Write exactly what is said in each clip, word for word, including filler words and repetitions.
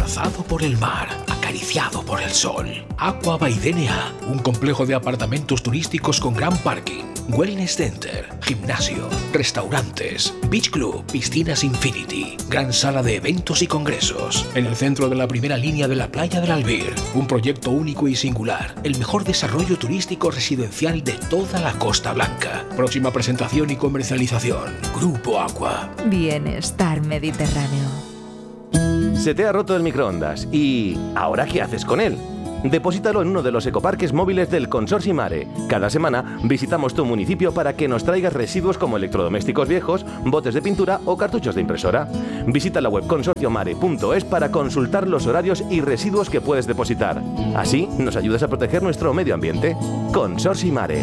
abrazado por el mar, acariciado por el sol. Aqua by D N A, un complejo de apartamentos turísticos con gran parking, wellness center, gimnasio, restaurantes, beach club, piscinas infinity, gran sala de eventos y congresos. En el centro de la primera línea de la playa del Albir, un proyecto único y singular, el mejor desarrollo turístico residencial de toda la Costa Blanca. Próxima presentación y comercialización, Grupo Aqua. Bienestar mediterráneo. Se te ha roto el microondas y ¿ahora qué haces con él? Deposítalo en uno de los ecoparques móviles del Consorcio Mare. Cada semana visitamos tu municipio para que nos traigas residuos como electrodomésticos viejos, botes de pintura o cartuchos de impresora. Visita la web consorcio mare punto es para consultar los horarios y residuos que puedes depositar. Así nos ayudas a proteger nuestro medio ambiente. Consorcio Mare.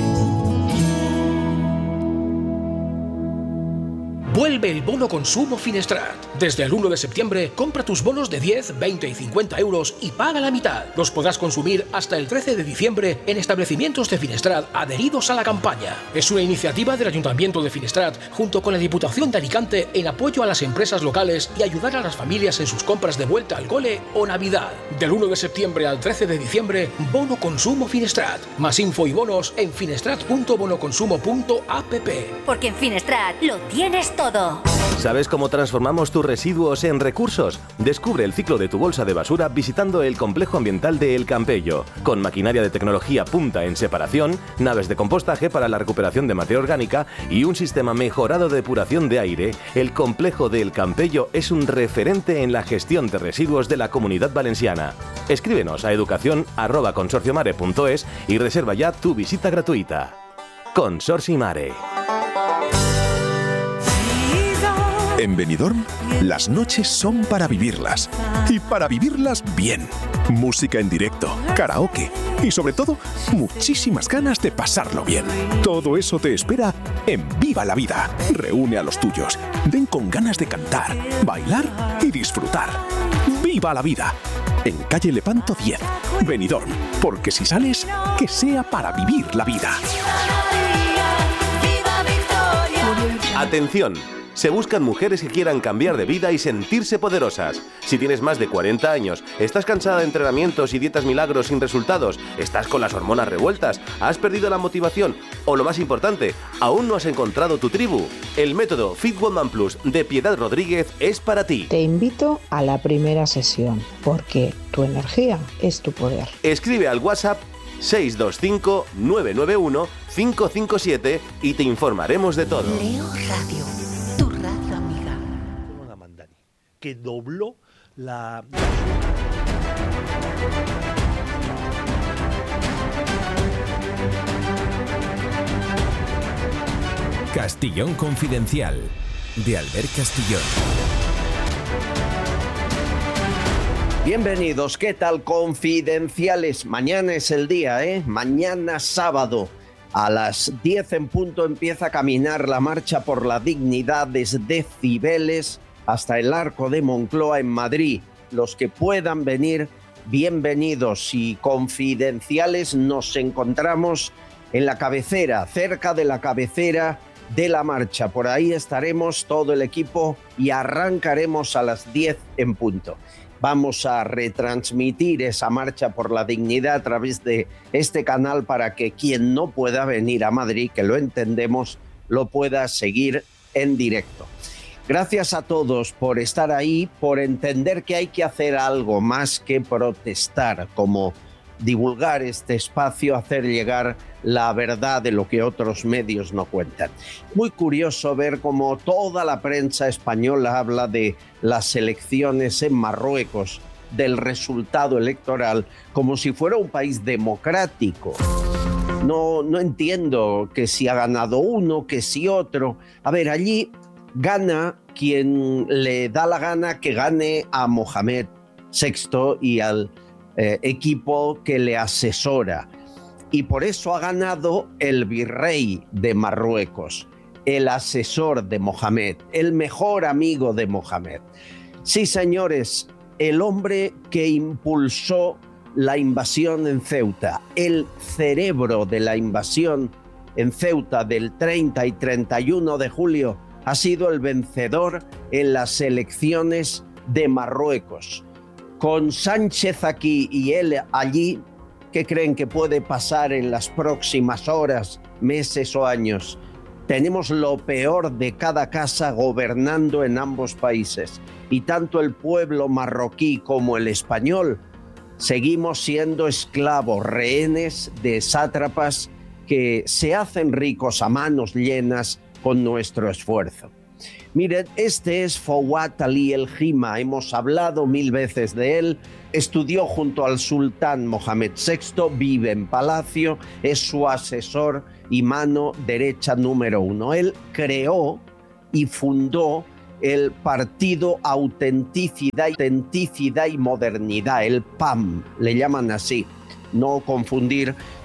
Vuelve el bono consumo Finestrat. Desde el uno de septiembre, compra tus bonos de diez, veinte y cincuenta euros y paga la mitad. Los podrás consumir hasta el trece de diciembre en establecimientos de Finestrat adheridos a la campaña. Es una iniciativa del Ayuntamiento de Finestrat junto con la Diputación de Alicante en apoyo a las empresas locales y ayudar a las familias en sus compras de vuelta al cole o Navidad. Del uno de septiembre al trece de diciembre, bono consumo Finestrat. Más info y bonos en finestrat punto bonoconsumo punto app. Porque en Finestrat lo tienes todo. Todo. ¿Sabes cómo transformamos tus residuos en recursos? Descubre el ciclo de tu bolsa de basura visitando el complejo ambiental de El Campello, con maquinaria de tecnología punta en separación, naves de compostaje para la recuperación de materia orgánica y un sistema mejorado de depuración de aire. El complejo de El Campello es un referente en la gestión de residuos de la Comunidad Valenciana. Escríbenos a educación arroba consorcio mare punto es y reserva ya tu visita gratuita. Consorcio Mare. En Benidorm, las noches son para vivirlas. Y para vivirlas bien. Música en directo, karaoke y sobre todo, muchísimas ganas de pasarlo bien. Todo eso te espera en Viva la Vida. Reúne a los tuyos. Ven con ganas de cantar, bailar y disfrutar. ¡Viva la Vida! En calle Lepanto diez, Benidorm. Porque si sales, que sea para vivir la vida. ¡Atención! Se buscan mujeres que quieran cambiar de vida y sentirse poderosas. Si tienes más de cuarenta años, estás cansada de entrenamientos y dietas milagros sin resultados, estás con las hormonas revueltas, has perdido la motivación o, lo más importante, aún no has encontrado tu tribu, el método Fit Woman Plus de Piedad Rodríguez es para ti. Te invito a la primera sesión, porque tu energía es tu poder. Escribe al WhatsApp seis dos cinco nueve nueve uno cinco cinco siete y te informaremos de todo. Leo Radio. Que dobló la... Castillón Confidencial, de Albert Castillón. Bienvenidos, ¿qué tal, confidenciales? Mañana es el día, ¿eh? Mañana sábado. A las diez en punto empieza a caminar la marcha por la dignidad desde Cibeles hasta el Arco de Moncloa en Madrid. Los que puedan venir, bienvenidos. Y confidenciales, nos encontramos en la cabecera, cerca de la cabecera de la marcha. Por ahí estaremos todo el equipo y arrancaremos a las diez en punto. Vamos a retransmitir esa marcha por la dignidad a través de este canal para que quien no pueda venir a Madrid, que lo entendemos, lo pueda seguir en directo. Gracias a todos por estar ahí, por entender que hay que hacer algo más que protestar, como divulgar este espacio, hacer llegar la verdad de lo que otros medios no cuentan. Muy curioso ver cómo toda la prensa española habla de las elecciones en Marruecos, del resultado electoral, como si fuera un país democrático. No, no entiendo que si ha ganado uno, que si otro. A ver, allí gana quien le da la gana que gane a Mohamed sexto y al eh, equipo que le asesora. Y por eso ha ganado el virrey de Marruecos, el asesor de Mohamed, el mejor amigo de Mohamed. Sí, señores, el hombre que impulsó la invasión en Ceuta, el cerebro de la invasión en Ceuta del treinta y treinta y uno de julio, ha sido el vencedor en las elecciones de Marruecos. Con Sánchez aquí y él allí, ¿qué creen que puede pasar en las próximas horas, meses o años? Tenemos lo peor de cada casa gobernando en ambos países. Y tanto el pueblo marroquí como el español seguimos siendo esclavos, rehenes de sátrapas que se hacen ricos a manos llenas con nuestro esfuerzo. Miren, este es Fouad Ali El Hima, hemos hablado mil veces de él, estudió junto al sultán Mohamed sexto, vive en Palacio, es su asesor y mano derecha número uno. Él creó y fundó el Partido Autenticidad, Autenticidad y Modernidad, el P A M, le llaman así, no confundir